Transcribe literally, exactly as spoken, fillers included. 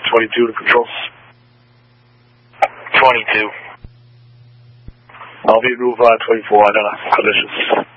twenty-two to control. twenty-two. I'll be move uh, twenty-four on uh, conditions.